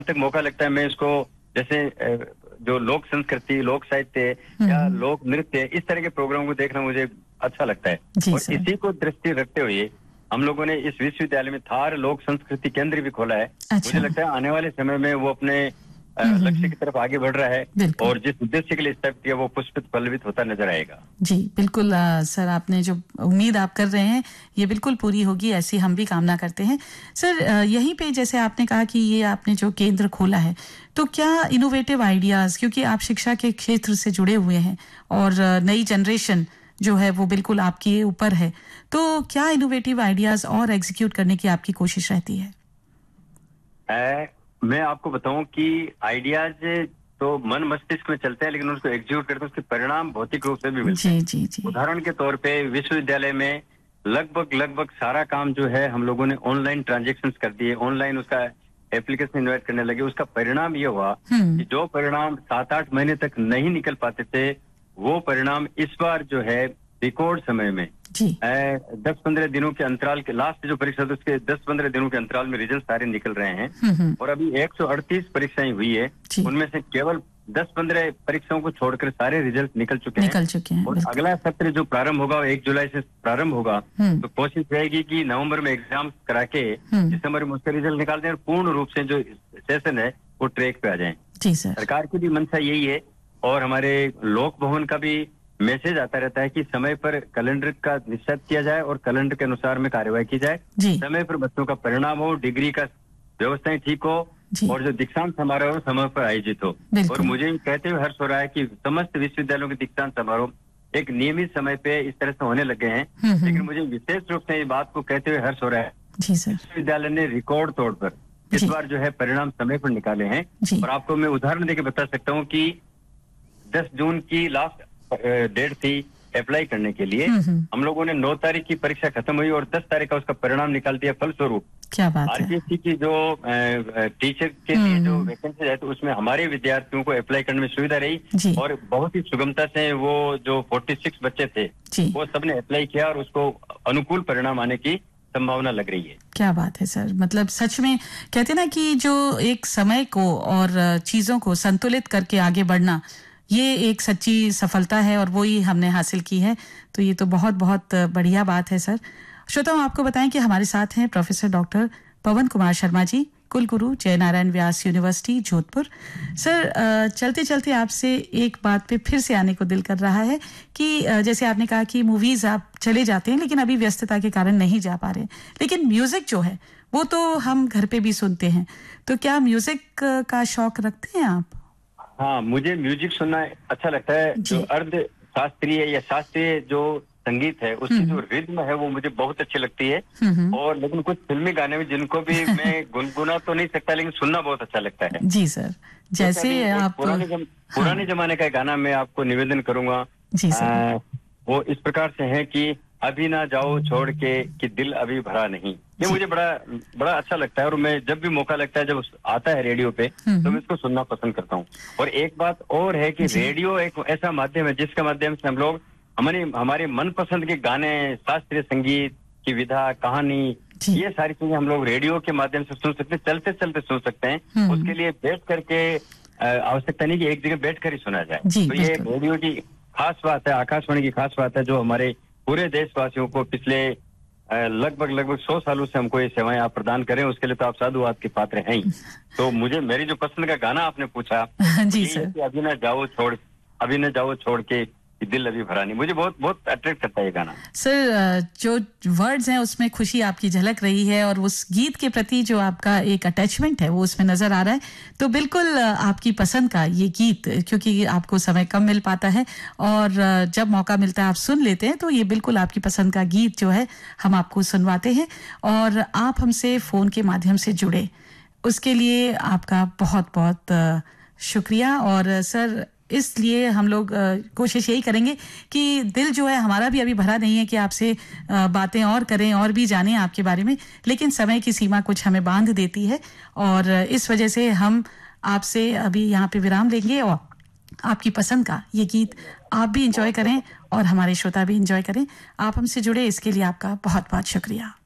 तक मौका लगता है मैं इसको जैसे जो लोक संस्कृति, लोक साहित्य या लोक नृत्य, इस तरह के प्रोग्राम को देखना मुझे अच्छा लगता है। और इसी को दृष्टि रखते हुए हम लोगों ने इस विश्वविद्यालय में थार लोक संस्कृति केंद्र भी खोला है। मुझे लगता है आने वाले समय में वो अपने लक्ष्य की तरफ आगे बढ़ रहा है और जिस उद्देश्य के लिए स्टेप किया वो पुष्पित पल्लवित होता नजर आएगा। जी बिल्कुल सर, आपने जो उम्मीद आप कर रहे हैं ये बिल्कुल पूरी होगी, ऐसी हम भी कामना करते हैं। सर यहीं पे जैसे आपने कहा कि ये आपने जो केंद्र खोला है, तो क्या इनोवेटिव आइडियाज, क्योंकि आप शिक्षा के क्षेत्र से जुड़े हुए हैं और नई जनरेशन जो है वो बिल्कुल आपके ऊपर है, तो क्या इनोवेटिव आइडियाज और एग्जीक्यूट करने की आपकी कोशिश रहती है? मैं आपको बताऊं कि आइडियाज तो मन मस्तिष्क में चलते हैं, लेकिन उसको एग्जीक्यूट करते हैं उसके परिणाम भौतिक रूप से भी मिलते हैं। जी। उदाहरण के तौर पे विश्वविद्यालय में लगभग सारा काम जो है हम लोगों ने ऑनलाइन ट्रांजेक्शन्स कर दिए, ऑनलाइन उसका एप्लीकेशन इन्वाइट करने लगे। उसका परिणाम ये हुआ कि जो परिणाम 7-8 महीने तक नहीं निकल पाते थे, वो परिणाम इस बार जो है रिकॉर्ड समय में 10-15 दिनों के अंतराल के, लास्ट जो परीक्षा थी उसके 10-15 दिनों के अंतराल में रिजल्ट सारे निकल रहे हैं। और अभी 138 परीक्षाएं हुई है, उनमें से केवल 10-15 परीक्षाओं को छोड़कर सारे रिजल्ट निकल चुके हैं। और अगला सत्र जो प्रारंभ होगा 1 जुलाई से प्रारंभ होगा, तो कोशिश रहेगी कि नवंबर में एग्जाम करा के दिसंबर में उसका रिजल्ट निकाल दें और पूर्ण रूप से जो सेशन है वो ट्रैक पे आ जाए। सरकार की भी मंशा यही है और हमारे लोक भवन का भी मैसेज आता रहता है कि समय पर कैलेंडर का निश्चित किया जाए और कैलेंडर के अनुसार में कार्यवाही की जाए, समय पर बच्चों का परिणाम हो, डिग्री का व्यवस्थाएं ठीक हो और जो दीक्षांत समारोह समय पर आयोजित हो। और मुझे कहते हुए हर्ष हो रहा है कि समस्त विश्वविद्यालयों के दीक्षांत समारोह एक नियमित समय पे इस तरह से होने लगे हैं। लेकिन मुझे विशेष रूप से ये बात को कहते हुए हर्ष हो रहा है, विश्वविद्यालय ने रिकॉर्ड तौर पर इस बार जो है परिणाम समय पर निकाले हैं। और आपको मैं उदाहरण देके बता सकता हूँ कि 10 जून की लास्ट डेट थी अप्लाई करने के लिए। हम लोगों ने 9 तारीख की परीक्षा खत्म हुई और 10 तारीख का उसका परिणाम निकाल दिया। फलस्वरूप क्या बात है, आरपीएससी की जो टीचर के लिए जो वैकेंसी है तो उसमें हमारे विद्यार्थियों को अप्लाई करने में सुविधा रही और बहुत ही सुगमता से वो जो 46 बच्चे थे वो सबने अप्लाई किया और उसको अनुकूल परिणाम आने की संभावना लग रही है। क्या बात है सर, मतलब सच में कहते ना कि जो एक समय को और चीजों को संतुलित करके आगे बढ़ना, ये एक सच्ची सफलता है और वो ही हमने हासिल की है। तो ये तो बहुत बहुत बढ़िया बात है सर। श्रोताओं, आपको बताएं कि हमारे साथ हैं प्रोफेसर डॉक्टर पवन कुमार शर्मा जी, कुलगुरु जय नारायण व्यास यूनिवर्सिटी जोधपुर। सर चलते चलते आपसे एक बात पे फिर से आने को दिल कर रहा है कि जैसे आपने कहा कि मूवीज आप चले जाते हैं लेकिन अभी व्यस्तता के कारण नहीं जा पा रहे, लेकिन म्यूजिक जो है वो तो हम घर पे भी सुनते हैं, तो क्या म्यूजिक का शौक रखते हैं आप? हाँ, मुझे म्यूजिक सुनना अच्छा लगता है। जो अर्ध शास्त्रीय या शास्त्रीय जो संगीत है उसकी जो रिद्म है वो मुझे बहुत अच्छी लगती है। और लेकिन कुछ फिल्मी गाने में जिनको भी मैं गुनगुना तो नहीं सकता लेकिन सुनना बहुत अच्छा लगता है। जी सर, जैसे आप पुराने जमाने का गाना मैं आपको निवेदन करूंगा। जी सर। वो इस प्रकार से है कि अभी ना जाओ छोड़ के कि दिल अभी भरा नहीं। ये मुझे बड़ा अच्छा लगता है और मैं जब भी मौका लगता है, जब आता है रेडियो पे तो मैं इसको सुनना पसंद करता हूँ। और एक बात और है कि रेडियो एक ऐसा माध्यम है जिसके माध्यम से हम लोग हमारे मनपसंद के गाने, शास्त्रीय संगीत की विधा, कहानी, ये सारी चीजें हम लोग रेडियो के माध्यम से सुन सकते हैं, चलते चलते सुन सकते हैं। उसके लिए बैठ करके आवश्यकता नहीं कि एक जगह बैठ कर ही सुना जाए। तो ये रेडियो की खास बात है, आकाशवाणी की खास बात है, जो हमारे पूरे देशवासियों को पिछले लगभग 100 सालों से हमको ये सेवाएं आप प्रदान करें, उसके लिए तो आप साधुवाद के पात्र हैं ही। तो मुझे मेरी जो पसंद का गाना आपने पूछा जी सर, अभी न जाओ छोड़ के दिल अभी भरा नहीं, मुझे बहुत बहुत अट्रैक्ट करता है ये गाना। सर जो वर्ड्स हैं उसमें खुशी आपकी झलक रही है और उस गीत के प्रति जो आपका एक अटैचमेंट है वो उसमें नजर आ रहा है। तो बिल्कुल आपकी पसंद का ये गीत, क्योंकि आपको समय कम मिल पाता है और जब मौका मिलता है आप सुन लेते हैं, तो ये बिल्कुल आपकी पसंद का गीत जो है हम आपको सुनवाते हैं। और आप हमसे फोन के माध्यम से जुड़े उसके लिए आपका बहुत बहुत शुक्रिया। और सर इसलिए हम लोग कोशिश यही करेंगे कि दिल जो है हमारा भी अभी भरा नहीं है कि आपसे बातें और करें और भी जानें आपके बारे में, लेकिन समय की सीमा कुछ हमें बांध देती है और इस वजह से हम आपसे अभी यहाँ पे विराम लेंगे और आपकी पसंद का ये गीत आप भी एंजॉय करें और हमारे श्रोता भी एंजॉय करें। आप हमसे जुड़े इसके लिए आपका बहुत बहुत शुक्रिया।